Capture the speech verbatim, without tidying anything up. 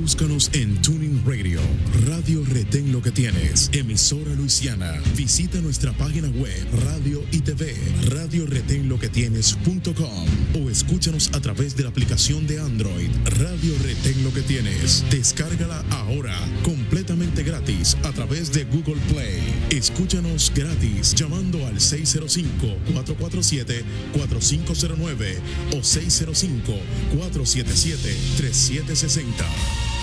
Búscanos en Tuning Radio, Radio Retén Lo Que Tienes, emisora Luisiana. Visita nuestra página web, radio y tv, radio retén lo que tienes punto com, o escúchanos a través de la aplicación de Android, Radio Retén Lo Que Tienes. Descárgala ahora, completamente gratis, a través de Google Play. Escúchanos gratis llamando al seis cero cinco, cuatro cuatro siete, cuatro cinco cero nueve o seis cero cinco, cuatro siete siete, tres siete seis cero.